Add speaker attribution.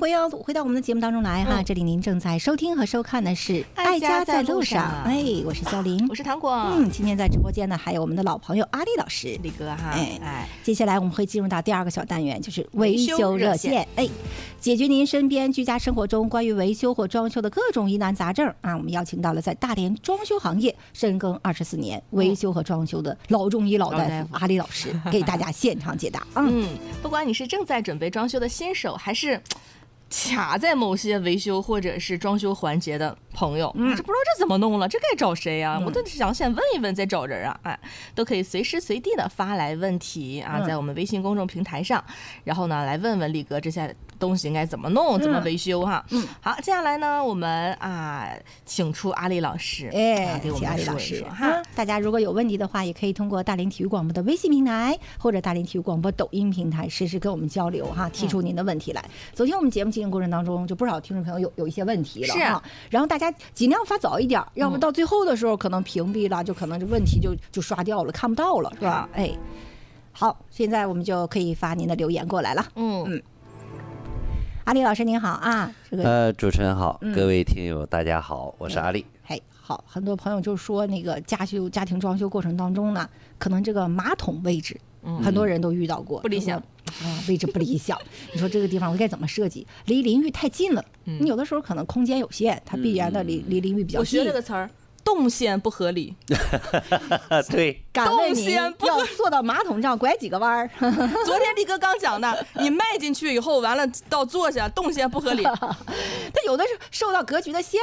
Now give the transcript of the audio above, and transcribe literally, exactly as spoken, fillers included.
Speaker 1: 回到回到我们的节目当中来哈，嗯、这里您正在收听和收看的是《爱家在路上》。哎，我是肖玲，
Speaker 2: 我是糖果。
Speaker 1: 嗯，今天在直播间呢，还有我们的老朋友阿丽老师，
Speaker 2: 李哥哈。
Speaker 1: 哎哎，接下来我们会进入到第二个小单元，就是维修热线。哎，解决您身边居家生活中关于维修或装修的各种疑难杂症啊！我们邀请到了在大连装修行业深耕二十四年、维修和装修的老中医老大夫阿丽老师，给大家现场解答。
Speaker 2: 嗯，不管你是正在准备装修的新手，还是卡在某些维修或者是装修环节的朋友，嗯，这不知道这怎么弄了，这该找谁啊？嗯、我都想先问一问再找人啊！哎，都可以随时随地的发来问题啊，在我们微信公众平台上，然后呢来问问力哥这些东西应该怎么弄，怎么维修哈。嗯，好，接下来呢，我们啊请出阿丽老师，
Speaker 1: 哎，
Speaker 2: 啊、给我们说一说哈、
Speaker 1: 嗯。大家如果有问题的话，也可以通过大连体育广播的微信平台或者大连体育广播抖音平台实时跟我们交流哈，提出您的问题来。嗯、昨天我们节目进行过程当中，就不少听众朋友有有一些问题了哈，然后大家尽量发早一点，要不到最后的时候可能屏蔽了，就可能这问题就就刷掉了，看不到了，是吧？哎，好，现在我们就可以发您的留言过来了。嗯嗯。阿丽老师您好啊，
Speaker 3: 这个呃，主持人好，嗯、各位听友大家好，我是阿丽。
Speaker 1: 嘿、嗯，好，很多朋友就说那个家修家庭装修过程当中呢，可能这个马桶位置，嗯、很多人都遇到过，
Speaker 2: 不理想
Speaker 1: 啊，位置不理想。你说这个地方我该怎么设计？离淋浴太近了，嗯、你有的时候可能空间有限，它必然的离、嗯、离淋浴比较近。
Speaker 2: 我学这个词儿。动线不合理，
Speaker 3: 对，
Speaker 1: 敢问你要坐到马桶上拐几个弯儿？
Speaker 2: 昨天力哥刚讲的，你迈进去以后，完了到坐下，动线不合理，
Speaker 1: 它有的是受到格局的限